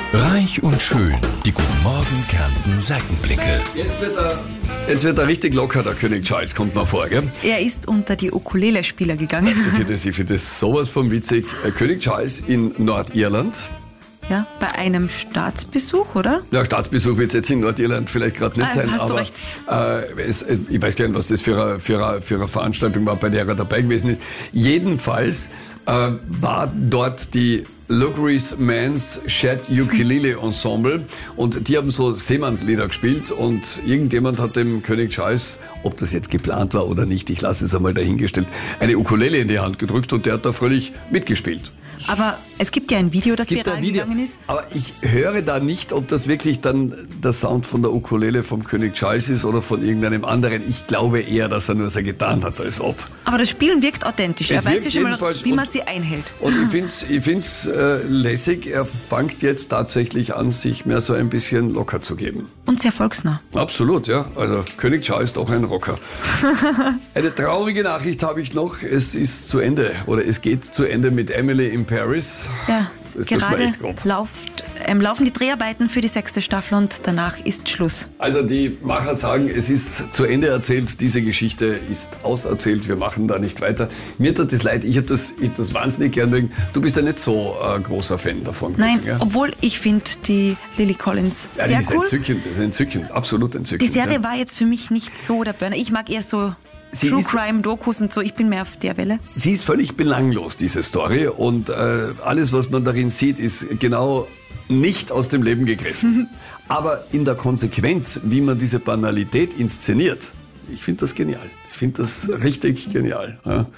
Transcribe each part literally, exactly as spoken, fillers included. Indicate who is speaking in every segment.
Speaker 1: Reich und schön, die Guten Morgen Kärnten Seitenblicke.
Speaker 2: Jetzt wird er, jetzt wird er richtig locker, der König Charles, kommt mal vor, gell?
Speaker 3: Er ist unter die Ukulele-Spieler gegangen.
Speaker 2: Ich finde das, ich find das sowas von witzig. König Charles in Nordirland.
Speaker 3: Ja, bei einem Staatsbesuch, oder?
Speaker 2: Ja, Staatsbesuch wird es jetzt in Nordirland vielleicht gerade nicht
Speaker 3: Ah,
Speaker 2: sein,
Speaker 3: hast du
Speaker 2: aber
Speaker 3: recht.
Speaker 2: Äh, es, ich weiß gar nicht, was das für eine, für eine, für eine Veranstaltung war, bei der er dabei gewesen ist. Jedenfalls äh, war dort die Lugris Man's Shed Ukulele Ensemble und die haben so Seemannslieder gespielt und irgendjemand hat dem König Charles, ob das jetzt geplant war oder nicht, ich lasse es einmal dahingestellt, eine Ukulele in die Hand gedrückt und der hat da fröhlich mitgespielt.
Speaker 3: Aber es gibt ja ein Video, das
Speaker 2: Es gibt
Speaker 3: viral
Speaker 2: ein Video,
Speaker 3: gegangen ist.
Speaker 2: aber ich höre da nicht, ob das wirklich dann der Sound von der Ukulele vom König Charles ist oder von irgendeinem anderen. Ich glaube eher, dass er nur so getan hat, als ob.
Speaker 3: Aber das Spielen wirkt authentisch.
Speaker 2: Es
Speaker 3: Er weiß
Speaker 2: wirkt
Speaker 3: ja schon mal,
Speaker 2: jedenfalls
Speaker 3: wie man
Speaker 2: und-
Speaker 3: sie einhält.
Speaker 2: Und ich finde es ich find's, äh, lässig, er fängt jetzt tatsächlich an, sich mehr so ein bisschen locker zu geben.
Speaker 3: Und sehr volksnah.
Speaker 2: Absolut, ja. Also König Charles ist doch ein Rocker. Eine traurige Nachricht habe ich noch. Es ist zu Ende oder es geht zu Ende mit Emily in Paris.
Speaker 3: Ja,
Speaker 2: Das tut mir
Speaker 3: gerade
Speaker 2: echt grob.
Speaker 3: läuft, ähm, laufen die Dreharbeiten für die sechste Staffel und danach ist Schluss.
Speaker 2: Also die Macher sagen, es ist zu Ende erzählt, diese Geschichte ist auserzählt, wir machen da nicht weiter. Mir tut das leid, ich habe das, ich hab das wahnsinnig gern mögen. Du bist ja nicht so äh, großer Fan davon gewesen,
Speaker 3: Nein,
Speaker 2: gell?
Speaker 3: obwohl ich finde die Lily Collins
Speaker 2: Ja,
Speaker 3: sehr
Speaker 2: die ist
Speaker 3: cool.
Speaker 2: entzückend, das ist entzückend, absolut entzückend.
Speaker 3: Die Serie
Speaker 2: ja.
Speaker 3: war jetzt für mich nicht so der Burner. Ich mag eher so
Speaker 2: Sie
Speaker 3: True
Speaker 2: ist-
Speaker 3: Crime Dokus und so. Ich bin mehr auf der Welle.
Speaker 2: Sie ist völlig belanglos, diese Story. Und äh, alles, was man darin sieht, ist genau nicht aus dem Leben gegriffen. Aber in der Konsequenz, wie man diese Banalität inszeniert, ich finde das genial. Ich finde das richtig genial. Ja.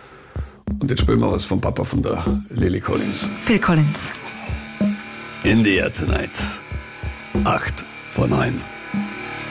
Speaker 2: Und jetzt spielen wir was vom Papa von der Lily Collins.
Speaker 3: Phil Collins.
Speaker 2: In the Air Tonight. Acht vor neun.